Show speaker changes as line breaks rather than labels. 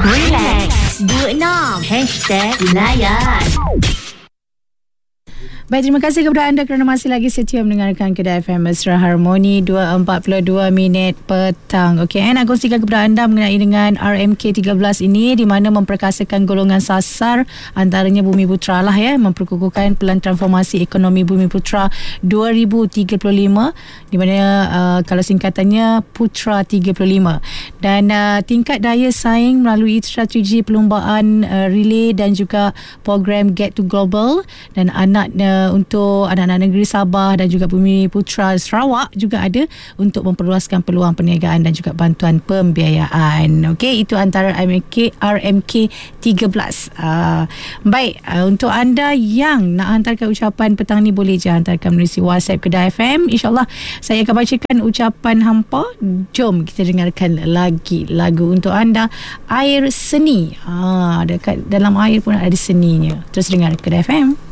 Relax, 26 #Layan.
Baik, terima kasih kepada anda kerana masih lagi setia mendengarkan Kedai FM Mesra Harmoni 2.42 minit petang. Okey, nak kongsikan kepada anda mengenai dengan RMK 13 ini, di mana memperkasakan golongan sasar antaranya Bumi Putra lah ya, memperkukuhkan Pelan Transformasi Ekonomi Bumi Putra 2035, di mana kalau singkatannya Putra 35, dan tingkat daya saing melalui strategi perlumbaan relay dan juga program Get to Global, dan untuk anak-anak negeri Sabah dan juga Bumi Putra Sarawak juga ada untuk memperluaskan peluang perniagaan dan juga bantuan pembiayaan. Okey, itu antara RMK 13. Baik, untuk anda yang nak hantarkan ucapan petang ni, boleh je hantarkan melalui WhatsApp Kedai FM. InsyaAllah saya akan bacakan ucapan hampa. Jom kita dengarkan lagi lagu untuk anda, Air Seni. Dekat dalam air pun ada seninya. Terus dengar Kedai FM.